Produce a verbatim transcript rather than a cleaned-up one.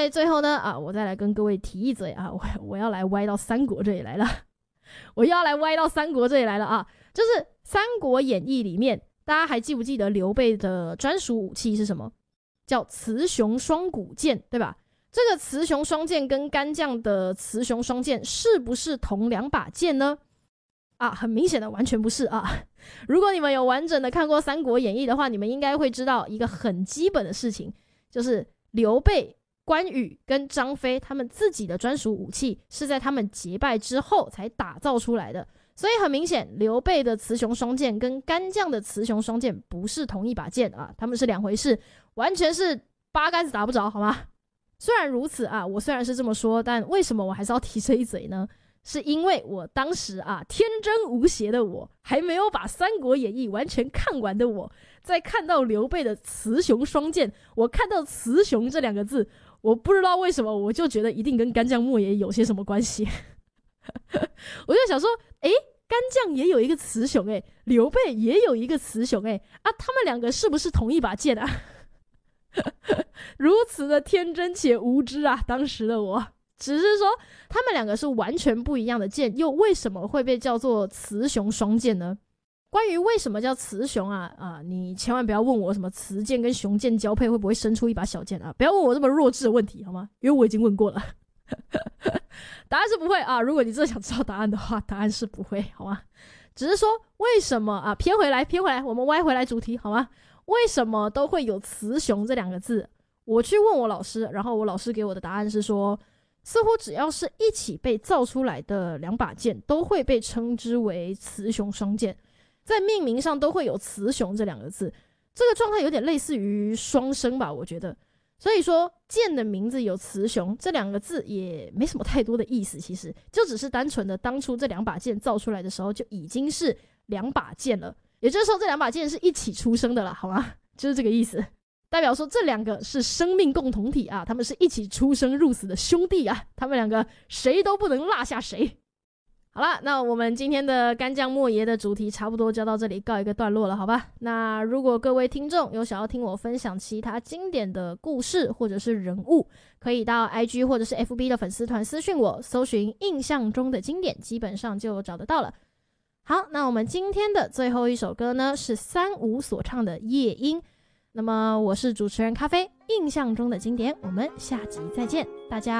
为最后呢啊，我再来跟各位提一嘴啊，我我要来歪到三国这里来了，我要来歪到三国这里来了啊，就是《三国演义》里面，大家还记不记得刘备的专属武器是什么？叫雌雄双股剑，对吧？这个雌雄双剑跟干将的雌雄双剑是不是同两把剑呢？啊，很明显的完全不是啊！如果你们有完整的看过《三国演义》的话，你们应该会知道一个很基本的事情，就是刘备、关羽跟张飞他们自己的专属武器是在他们结拜之后才打造出来的。所以很明显，刘备的雌雄双剑跟干将的雌雄双剑不是同一把剑啊，他们是两回事，完全是八竿子打不着，好吗？虽然如此啊，我虽然是这么说，但为什么我还是要提这一嘴呢？是因为我当时啊，天真无邪的我，还没有把《三国演义》完全看完的我，在看到刘备的雌雄双剑，我看到雌雄这两个字，我不知道为什么，我就觉得一定跟干将莫邪有些什么关系。我就想说，诶，干将也有一个雌雄，诶，刘备也有一个雌雄，诶，啊，他们两个是不是同一把剑啊？如此的天真且无知啊，当时的我。只是说他们两个是完全不一样的剑，又为什么会被叫做雌雄双剑呢？关于为什么叫雌雄啊啊，你千万不要问我什么雌剑跟雄剑交配会不会生出一把小剑啊，不要问我这么弱智的问题好吗？因为我已经问过了。答案是不会啊，如果你真的想知道答案的话，答案是不会，好吗？只是说为什么啊，偏回来偏回来，我们歪回来主题好吗？为什么都会有雌雄这两个字？我去问我老师，然后我老师给我的答案是说，似乎只要是一起被造出来的两把剑都会被称之为雌雄双剑，在命名上都会有雌雄这两个字，这个状态有点类似于双生吧，我觉得。所以说剑的名字有雌雄这两个字也没什么太多的意思，其实就只是单纯的当初这两把剑造出来的时候就已经是两把剑了，也就是说这两把剑是一起出生的了，好吗？就是这个意思，代表说这两个是生命共同体啊，他们是一起出生入死的兄弟啊，他们两个谁都不能落下谁。好啦，那我们今天的干将莫邪的主题差不多就到这里告一个段落了，好吧？那如果各位听众有想要听我分享其他经典的故事或者是人物，可以到 I G 或者是 F B 的粉丝团私讯我，搜寻印象中的经典，基本上就找得到了。好，那我们今天的最后一首歌呢，是三五所唱的《夜莺》。那么我是主持人咖啡，印象中的经典，我们下集再见，大家